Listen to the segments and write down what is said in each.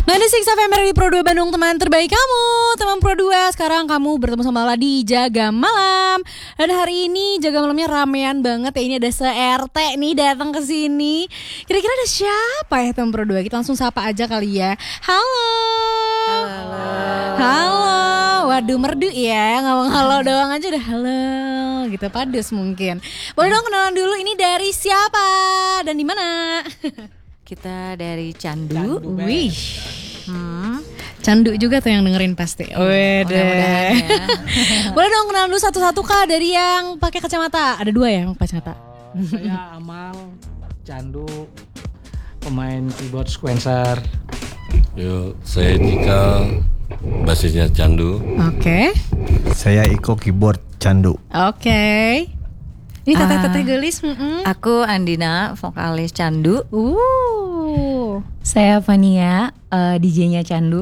96 FM di Pro 2 Bandung, teman terbaik kamu. Teman Pro 2, sekarang kamu bertemu sama Lala di Jaga Malam. Dan hari ini Jaga Malamnya ramean banget ya. Ini ada se-RT nih datang ke sini. Kira-kira ada siapa ya teman Pro 2? Kita langsung sapa aja kali ya. Halo. Halo. Waduh merdu ya, ngomong halo doang aja udah halo gitu, padus mungkin. Boleh dong kenalan dulu, ini dari siapa dan di mana? Kita dari Candu. Wih. Candu juga tuh yang dengerin pasti. Mudah-mudahan ya. Boleh dong kenalan dulu satu-satu Kak, dari yang pakai kacamata. Ada 2 ya yang pakai kacamata. Saya Amal, Candu, pemain keyboard sequencer. Yo, saya Dika, basisnya Candu. Oke. Saya Iko, keyboard Candu. Oke. Ini teteh-teteh gelis. Aku Andina, vokalis Candu. Saya Fania, DJ-nya Candu.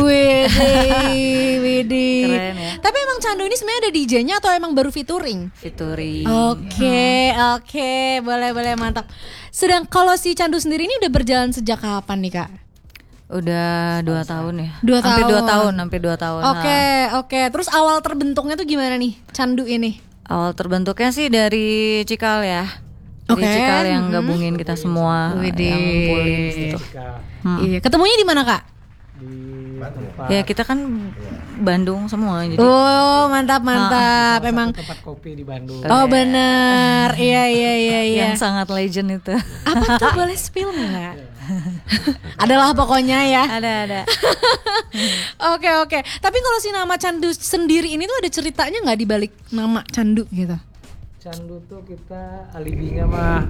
Widih. Keren ya. Tapi emang Candu ini sebenarnya ada DJ-nya atau emang baru featuring? Featuring. Oke, boleh mantap. Sedang kalau si Candu sendiri ini udah berjalan sejak kapan nih Kak? Udah 2 tahun ya. 2 tahun. Hampir 2 tahun. Oke. Terus awal terbentuknya tuh gimana nih Candu ini? Awal terbentuknya sih dari Cikal ya. Dari Cikal yang gabungin kita semua, Widih. yang ngumpulin gitu. Iya, ketemunya di mana Kak? Di tempat, Ya kita kan Bandung semua jadi. Oh, mantap. Emang tempat kopi di Bandung. oh benar. Iya. Yang sangat legend itu. Apa tuh, boleh spill nggak? Adalah pokoknya ya. Ada. Oke. Tapi kalau si nama Candu sendiri ini tuh ada ceritanya nggak di balik nama Candu gitu? Candu tuh kita alibinya mah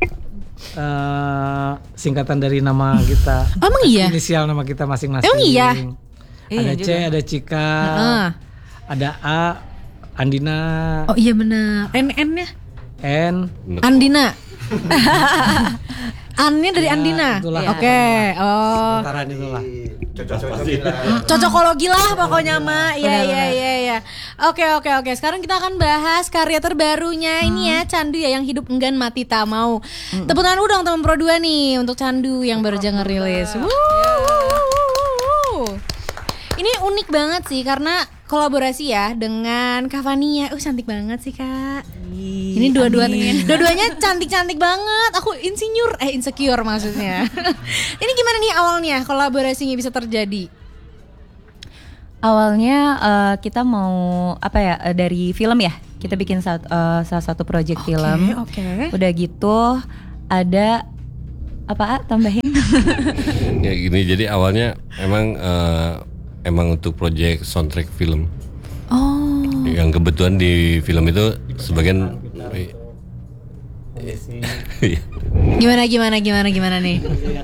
singkatan dari nama kita. Emang iya? Inisial nama kita masing-masing. Emang iya? Ada Iya C, juga. ada Cika, ada A, Andina, Oh iya benar. N-nya? N. Andina. An-nya dari Ya, Andina. itulah. Oke. Oh. Sekitaran itulah. Cocokologi lah pokoknya mah. Iya. Oke. Sekarang kita akan bahas karya terbarunya ini ya, Candu ya, yang hidup enggan mati tak mau. Tepuk tangan dulu dong teman Pro 2 nih untuk Candu yang baru aja ngerilis. Ini unik banget sih karena kolaborasi ya dengan Kak Fania. Cantik banget sih Kak. Ini dua-duanya cantik-cantik banget. Aku insecure maksudnya. Ini gimana nih awalnya kolaborasinya bisa terjadi? Awalnya kita mau dari film ya. Kita bikin salah satu project film. Oke. Udah gitu ada tambahin. Ya gini, jadi awalnya emang untuk proyek soundtrack film. Oh. Yang kebetulan di film itu sebagian Gimana nih?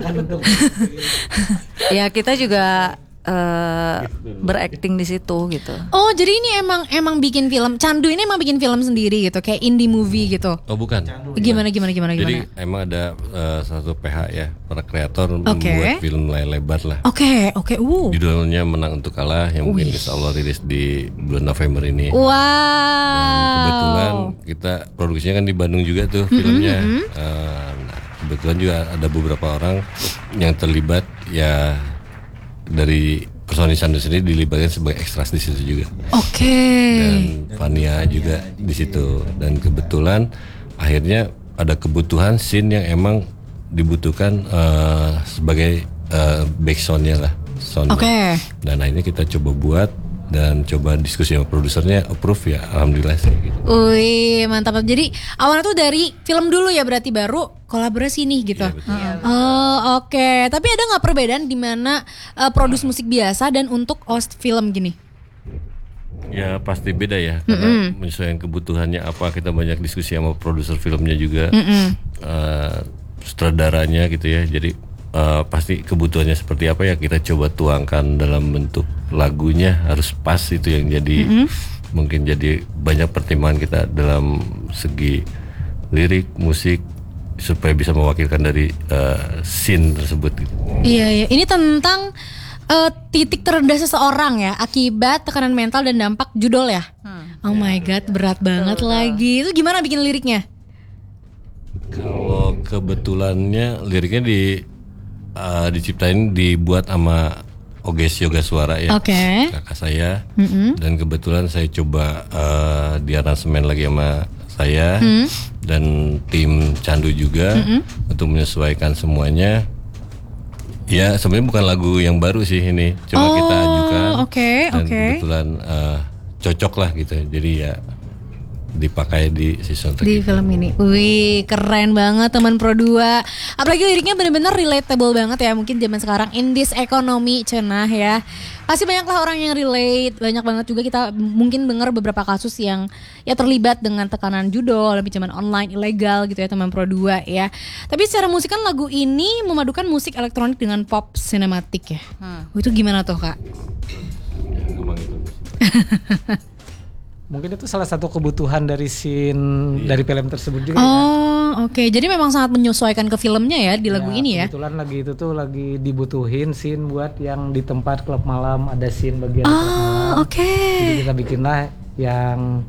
Ya kita juga berakting di situ gitu. Oh, jadi ini emang bikin film. Candu ini emang bikin film sendiri gitu, kayak indie movie gitu. Oh bukan. Gimana? Jadi emang ada satu PH ya, para kreator membuat film layar lebar lah. Oke. Judulnya Menang Untuk Kalah, yang mungkin insya Allah rilis di bulan November ini. Wow. Dan kebetulan kita produksinya kan di Bandung juga tuh filmnya. Nah, kebetulan juga ada beberapa orang yang terlibat ya, dari personil Candu sendiri dilibatkan sebagai ekstras di situ juga. Oke. Dan Fania juga di situ. Dan kebetulan akhirnya ada kebutuhan scene yang emang dibutuhkan sebagai backsoundnya lah. Oke. Dan akhirnya kita coba buat dan coba diskusi sama produsernya, approve ya, alhamdulillah sih gitu. Wih, mantap. Jadi awalnya tuh dari film dulu ya, berarti baru kolaborasi nih gitu. Iya, betul. Oh, oke. Tapi ada nggak perbedaan di mana produce musik biasa dan untuk host film gini? Ya pasti beda ya, karena menyesuaikan kebutuhannya apa. Kita banyak diskusi sama produser filmnya juga, sutradaranya gitu ya. Jadi pasti kebutuhannya seperti apa ya kita coba tuangkan dalam bentuk lagunya, harus pas. Itu yang jadi mungkin jadi banyak pertimbangan kita dalam segi lirik, musik, supaya bisa mewakilkan dari scene tersebut gitu. Iya. Ini tentang titik terendah seseorang ya, akibat tekanan mental dan dampak judul ya. Oh my god, berat banget lagi. Itu gimana bikin liriknya? Kalau kebetulannya liriknya diciptain dibuat sama Oges Yoga Suara ya, Oke. kakak saya. Dan kebetulan saya coba di aransemen lagi sama saya dan tim Candu juga untuk menyesuaikan semuanya. Ya sebenarnya bukan lagu yang baru sih ini, cuma kita ajukan dan kebetulan cocok lah gitu. Jadi ya dipakai di si soundtrack Di itu. film ini. Wih, keren banget teman Pro 2. Apalagi liriknya bener-bener relatable banget ya. Mungkin zaman sekarang in this economy cenah ya. Pasti banyak lah orang yang relate. Banyak banget juga kita mungkin dengar beberapa kasus yang ya terlibat dengan tekanan judol, pinjaman online ilegal gitu ya teman Pro 2 ya. Tapi secara musik kan lagu ini memadukan musik elektronik dengan pop sinematik ya. Itu gimana tuh Kak? Emang itu. Mungkin itu salah satu kebutuhan dari scene dari film tersebut juga. Oh, oke. Jadi memang sangat menyesuaikan ke filmnya ya di lagu ini ya. Kebetulan lagi itu tuh lagi dibutuhin scene buat yang di tempat klub malam, ada scene bagian klub malam. Oke. Jadi kita bikinlah yang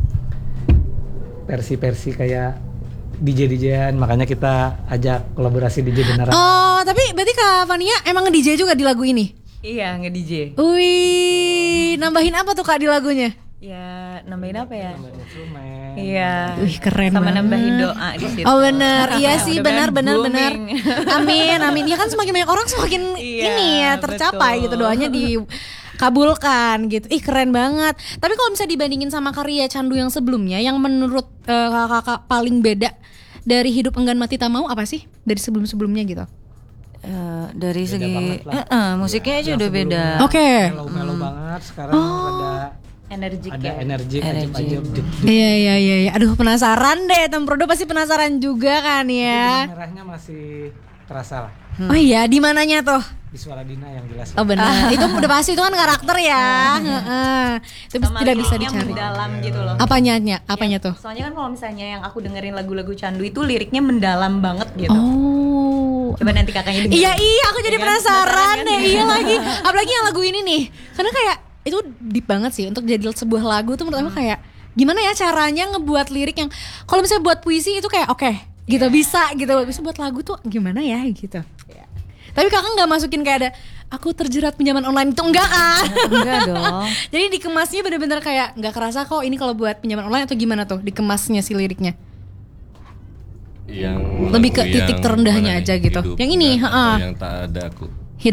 versi-versi kayak DJ-DJ-an, makanya kita ajak kolaborasi DJ beneran. Oh, tapi berarti Kak Fania emang nge-DJ juga di lagu ini? Iya, nge-DJ. Wih, nambahin apa tuh Kak di lagunya? Ya, nambahin apa ya? Instrumen. Iya. Wih, keren Sama banget. nambahin doa di situ. Oh benar, iya sih benar Mudah-mudahan benar. booming. Amin. Ya kan semakin banyak orang semakin Iya, ini ya tercapai betul. gitu, doanya dikabulkan gitu. Ih keren banget. Tapi kalau bisa dibandingin sama karya Candu yang sebelumnya, yang menurut kakak paling beda dari Hidup Enggan Mati Tak Mau apa sih dari sebelum-sebelumnya gitu? Dari segi banget lah. musiknya aja udah beda. Oke. Melo-melo banget, sekarang Energik ada ya. energi ajib-ajib. Iya. Aduh penasaran deh, Tem Prodo pasti penasaran juga kan ya. Merahnya masih terasa lah. Oh iya, di mananya tuh? Di Suara Dina yang jelas. Oh benar, itu udah pasti itu kan karakter ya. Heeh. Itu Sama tidak bisa liriknya dicari. mendalam gitu loh. Apanya tuh? Soalnya kan kalau misalnya yang aku dengerin lagu-lagu Candu itu liriknya mendalam banget gitu. Oh. Coba nanti kakaknya dengerin. Iya, aku jadi Iya kan? penasaran Penasaran deh. kan? Iya lagi. Apalagi yang lagu ini nih. Karena kayak itu deep banget sih untuk jadi sebuah lagu tuh menurut aku kayak gimana ya caranya ngebuat lirik yang kalau misalnya buat puisi itu kayak oke, gitu bisa buat lagu tuh gimana ya gitu. Tapi kakak nggak masukin kayak ada aku terjerat pinjaman online itu enggak kan? Enggak dong. Jadi dikemasnya bener-bener kayak nggak kerasa kok ini kalau buat pinjaman online atau gimana tuh dikemasnya si liriknya? Yang Lebih ke lagu titik yang terendahnya mana nih? aja gitu. Hidup Yang ini, enggak, atau heeh. yang tak ada aku.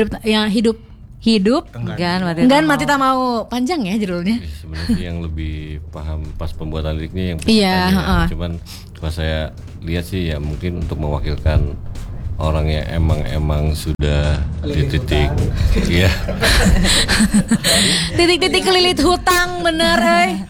Hidup Enggan mati tak mau, panjang ya judulnya. Sebenarnya sih yang lebih paham pas pembuatan liriknya yang Iya, pesertanya. heeh. Cuman kalau saya lihat sih ya mungkin untuk mewakilkan orang yang emang sudah di titik ya Titik-titik kelilit hutang bener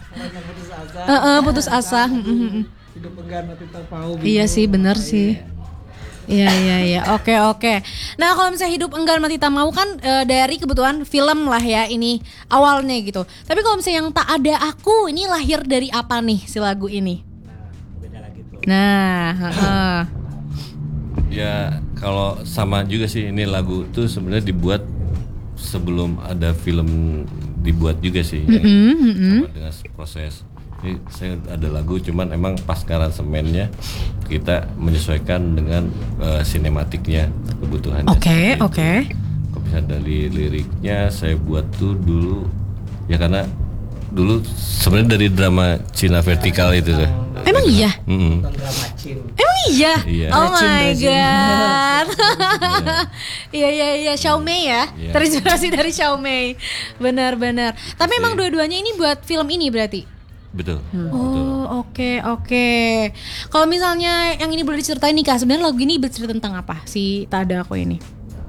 putus asa. Hidup enggan mati tak mau. Iya sih bener sih. Iya. Oke. Nah kalau misalnya Hidup Enggan Mati Tak Mau kan dari kebutuhan film lah ya ini awalnya gitu. Tapi kalau misalnya yang Tak Ada Aku ini lahir dari apa nih si lagu ini? Beda lagi tuh. Nah, ya kalau sama juga sih ini lagu tuh sebenarnya dibuat sebelum ada film dibuat juga sih. Sama dengan proses ini saya ada lagu cuman emang pas aransemennya kita menyesuaikan dengan sinematiknya kebutuhannya. Oke. Kalau bisa dari liriknya saya buat tuh dulu ya karena dulu sebenarnya dari drama Cina Vertikal itu tuh. Emang iya? Mm-mm. Drama Cin. Emang iya? Iya. Oh my god. Iya, Xiaomei ya. Iya. Terinspirasi dari Xiaomei. Benar. Tapi emang dua-duanya ini buat film ini berarti? Betul. Oh, oke. Kalau misalnya yang ini boleh diceritain nih Kak, sebenarnya lagu ini bercerita tentang apa si Tak Ada Aku ini?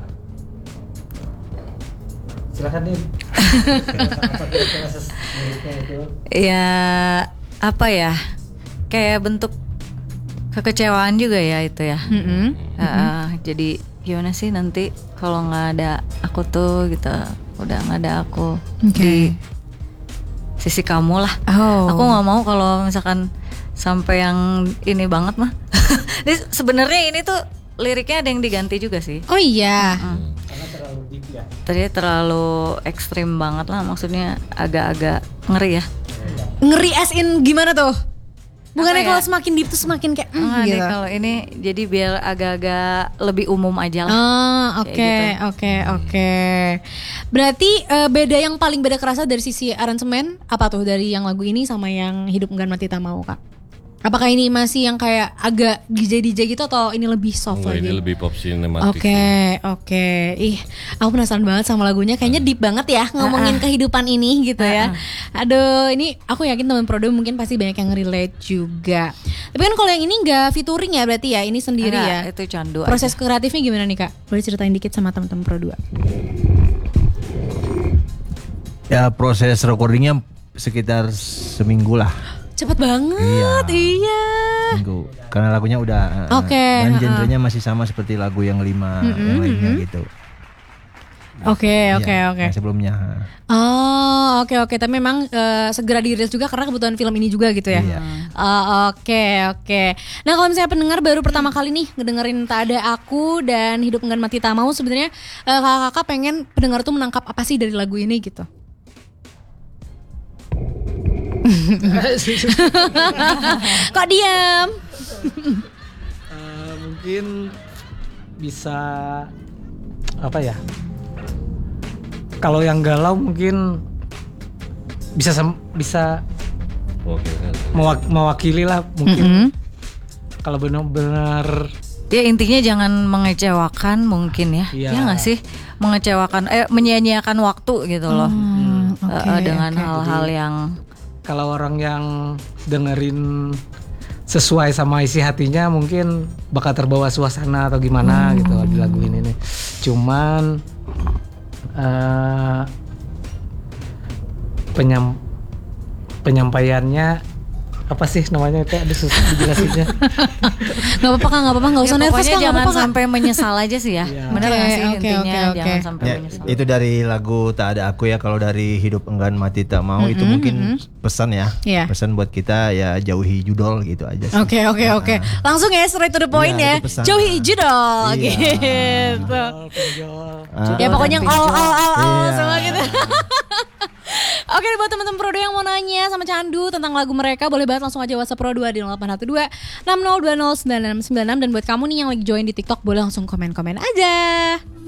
Silakan nih. Apa kira-kira liriknya itu? Ya apa ya? Kayak bentuk kekecewaan juga ya itu ya. Jadi gimana sih nanti kalau nggak ada aku tuh gitu, udah nggak ada aku di sisi kamu lah. Aku nggak mau kalau misalkan sampai yang ini banget mah. Jadi sebenarnya ini tuh liriknya ada yang diganti juga sih. Oh iya. Karena terlalu deep ya. Tadi terlalu ekstrim banget lah, maksudnya agak-agak ngeri ya. Ngeri as in gimana tuh? Bukannya Apa ya? kalau semakin deep tuh semakin kayak Enggak deh, gitu. kalau ini jadi biar agak-agak lebih umum aja lah. Oke, Kayak oke. Berarti beda yang paling beda kerasa dari sisi aransemen apa tuh dari yang lagu ini sama yang Hidup Enggan Mati Tak Mau, Kak? Apakah ini masih yang kayak agak DJ gitu atau ini lebih soft Enggak, lagi? ini lebih pop sinematik. Oke. Ih, aku penasaran banget sama lagunya. Kayaknya deep banget ya ngomongin kehidupan ini gitu ya. Aduh, ini aku yakin teman prodo mungkin pasti banyak yang relate juga. Tapi kan kalau yang ini nggak featuring ya berarti ya, ini sendiri Enggak, ya. itu candu Proses aja. kreatifnya gimana nih, Kak? Boleh ceritain dikit sama teman-teman Pro 2? Ya proses recordingnya sekitar seminggu lah. Cepet banget, iya. Minggu. Karena lagunya udah Oke, dan genrenya masih sama seperti lagu yang 5 yang lainnya gitu. Oke. Yang sebelumnya. Oh, oke. Tapi memang segera dirilis juga karena kebutuhan film ini juga gitu ya. Iya. Oke. Nah, kalau misalnya pendengar baru pertama kali nih ngedengerin Tak Ada Aku dan Hidup Enggan Mati Tak Mau, sebenarnya kakak-kakak pengen pendengar tuh menangkap apa sih dari lagu ini gitu? Kok diam? Mungkin bisa apa ya? Kalau yang galau mungkin bisa Oke, kan. mewakili lah mungkin. Kalau benar-benar Ya intinya jangan mengecewakan mungkin ya. Iya. Ya nggak sih? Mengecewakan menyia-nyiakan waktu gitu loh. Dengan hal-hal yang kalau orang yang dengerin sesuai sama isi hatinya mungkin bakal terbawa suasana atau gimana gitu di lagu ini nih. Cuman penyampaiannya apa sih namanya, kayak ada susah dijelasinnya. Nggak apa-apa, nggak usah ya, nervous pokoknya Kak, nggak jangan apa-apa, Kak. sampai menyesal aja sih ya. Iya. Bener nggak sih Oke, intinya oke. jangan sampai Ya, menyesal. itu dari lagu Tak Ada Aku ya. Kalau dari Hidup Enggan Mati Tak Mau itu mungkin pesan ya. Iya. Pesan buat kita ya jauhi judol gitu aja sih. Oke. Langsung ya straight to the point Iya, ya. itu pesan. Jauhi judol Iya. gitu. Ah, Ya pokoknya yang all Iya. semua gitu. Oke, buat teman-teman Pro 2 yang mau nanya sama Candu tentang lagu mereka, boleh banget langsung aja WhatsApp Pro 2 di 0812 6020 9696. Dan buat kamu nih yang lagi join di TikTok, boleh langsung komen-komen aja.